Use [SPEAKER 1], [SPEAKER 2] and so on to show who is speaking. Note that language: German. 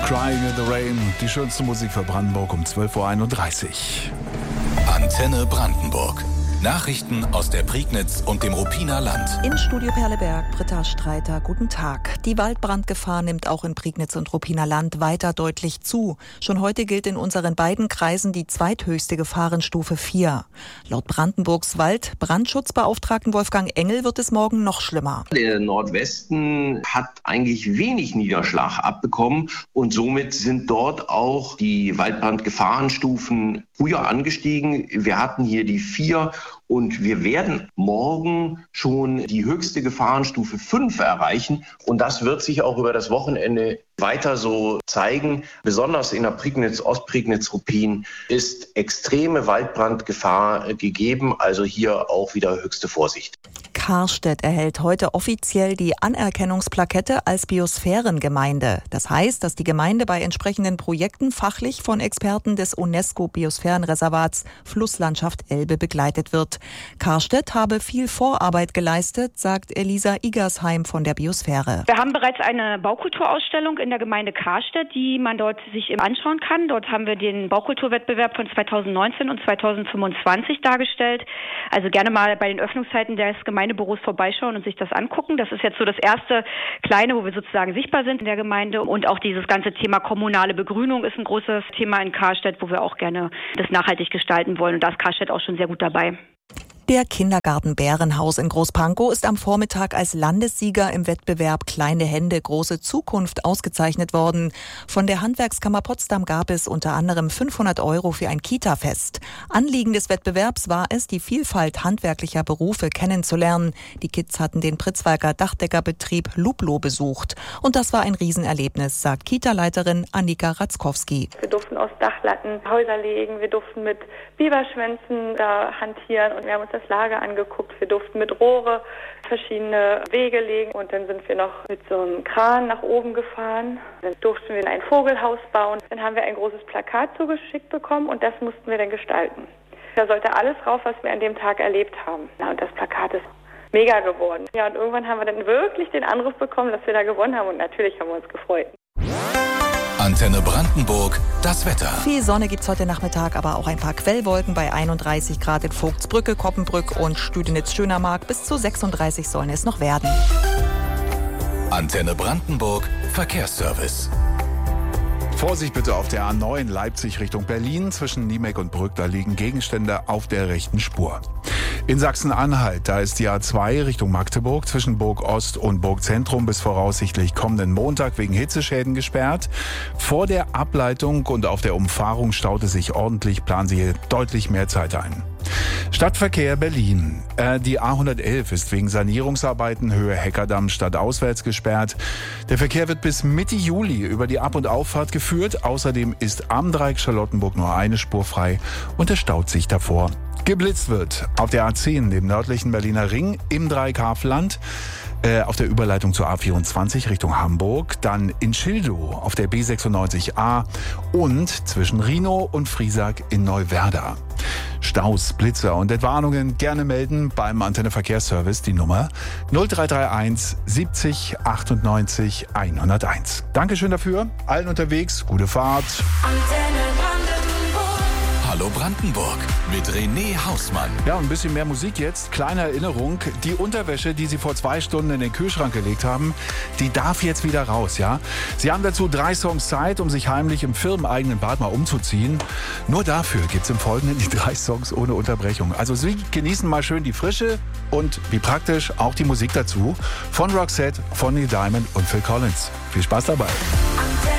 [SPEAKER 1] Crying in the Rain, die schönste Musik für Brandenburg um 12.31 Uhr.
[SPEAKER 2] Antenne Brandenburg. Nachrichten aus der Prignitz und dem Ruppiner Land.
[SPEAKER 3] In Studio Perleberg, Britta Streiter, guten Tag. Die Waldbrandgefahr nimmt auch in Prignitz und Ruppiner Land weiter deutlich zu. Schon heute gilt in unseren beiden Kreisen die zweithöchste Gefahrenstufe 4. Laut Brandenburgs Waldbrandschutzbeauftragten Wolfgang Engel wird es morgen noch schlimmer.
[SPEAKER 4] Der Nordwesten hat eigentlich wenig Niederschlag abbekommen und somit sind dort auch die Waldbrandgefahrenstufen früher angestiegen. Wir hatten hier die 4 und wir werden morgen schon die höchste Gefahrenstufe 5 erreichen. Und das wird sich auch über das Wochenende weiter so zeigen. Besonders in der Prignitz, Ostprignitz, Ruppin ist extreme Waldbrandgefahr gegeben. Also hier auch wieder höchste Vorsicht.
[SPEAKER 3] Karstedt erhält heute offiziell die Anerkennungsplakette als Biosphärengemeinde. Das heißt, dass die Gemeinde bei entsprechenden Projekten fachlich von Experten des UNESCO-Biosphärenreservats Flusslandschaft Elbe begleitet wird. Karstedt habe viel Vorarbeit geleistet, sagt Elisa Igersheim von der Biosphäre.
[SPEAKER 5] Wir haben bereits eine Baukulturausstellung in der Gemeinde Karstedt, die man dort sich anschauen kann. Dort haben wir den Baukulturwettbewerb von 2019 und 2025 dargestellt. Also gerne mal bei den Öffnungszeiten des Gemeindebüros vorbeischauen und sich das angucken. Das ist jetzt so das erste Kleine, wo wir sozusagen sichtbar sind in der Gemeinde. Und auch dieses ganze Thema kommunale Begrünung ist ein großes Thema in Karstedt, wo wir auch gerne das nachhaltig gestalten wollen. Und da ist Karstedt auch schon sehr gut dabei.
[SPEAKER 3] Der Kindergarten Bärenhaus in Großpankow ist am Vormittag als Landessieger im Wettbewerb Kleine Hände, große Zukunft ausgezeichnet worden. Von der Handwerkskammer Potsdam gab es unter anderem 500 € für ein Kita-Fest. Anliegen des Wettbewerbs war es, die Vielfalt handwerklicher Berufe kennenzulernen. Die Kids hatten den Pritzwalker Dachdeckerbetrieb Lublo besucht. Und das war ein Riesenerlebnis, sagt Kita-Leiterin Annika Ratzkowski.
[SPEAKER 6] Wir durften aus Dachlatten Häuser legen, wir durften mit Biberschwänzen da hantieren und wir haben uns das Lager angeguckt. Wir durften mit Rohre verschiedene Wege legen und dann sind wir noch mit so einem Kran nach oben gefahren. Dann durften wir ein Vogelhaus bauen. Dann haben wir ein großes Plakat zugeschickt bekommen und das mussten wir dann gestalten. Da sollte alles drauf, was wir an dem Tag erlebt haben. Und das Plakat ist mega geworden. Ja, und irgendwann haben wir dann wirklich den Anruf bekommen, dass wir da gewonnen haben und natürlich haben wir uns gefreut.
[SPEAKER 2] Antenne Brandenburg, das Wetter.
[SPEAKER 3] Viel Sonne gibt's heute Nachmittag, aber auch ein paar Quellwolken bei 31 Grad in Vogtsbrücke, Koppenbrück und Stüdenitz-Schönermark. Bis zu 36 sollen es noch werden.
[SPEAKER 2] Antenne Brandenburg, Verkehrsservice.
[SPEAKER 1] Vorsicht bitte auf der A9 Leipzig Richtung Berlin. Zwischen Niemek und Brück, da liegen Gegenstände auf der rechten Spur. In Sachsen-Anhalt, da ist die A2 Richtung Magdeburg zwischen Burg Ost und Burg Zentrum bis voraussichtlich kommenden Montag wegen Hitzeschäden gesperrt. Vor der Ableitung und auf der Umfahrung staute sich ordentlich, planen Sie hier deutlich mehr Zeit ein. Stadtverkehr Berlin. Die A111 ist wegen Sanierungsarbeiten Höhe Heckerdamm stadtauswärts gesperrt. Der Verkehr wird bis Mitte Juli über die Ab- und Auffahrt geführt. Außerdem ist am Dreieck Charlottenburg nur eine Spur frei und es staut sich davor. Geblitzt wird auf der A10 im nördlichen Berliner Ring im Dreieck Havelland. Auf der Überleitung zur A24 Richtung Hamburg, dann in Schildow auf der B96A und zwischen Rhinow und Friesack in Neuwerder. Staus, Blitzer und Entwarnungen gerne melden beim Antenne Verkehrsservice, die Nummer 0331 70 98 101. Dankeschön dafür, allen unterwegs, gute Fahrt.
[SPEAKER 2] Hallo Brandenburg mit René Hausmann.
[SPEAKER 1] Ja, und ein bisschen mehr Musik jetzt. Kleine Erinnerung, die Unterwäsche, die Sie vor 2 Stunden in den Kühlschrank gelegt haben, die darf jetzt wieder raus, ja? Sie haben dazu 3 Songs Zeit, um sich heimlich im firmeneigenen Bad mal umzuziehen. Nur dafür gibt's im Folgenden die 3 Songs ohne Unterbrechung. Also Sie genießen mal schön die Frische und wie praktisch auch die Musik dazu von Roxette, von Neil Diamond und Phil Collins. Viel Spaß dabei.